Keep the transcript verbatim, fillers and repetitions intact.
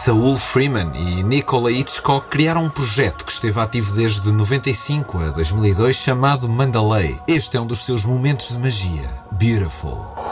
Saul Freeman e Nicola Hitchcock criaram um projeto que esteve ativo desde noventa e cinco a dois mil e dois chamado Mandalay. Este é um dos seus momentos de magia. Beautiful.